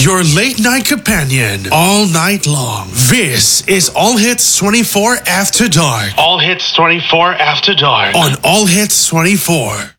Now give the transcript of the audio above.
your late night companion all night long. This is All Hits 24 After Dark. All Hits 24 After Dark. On All Hits 24.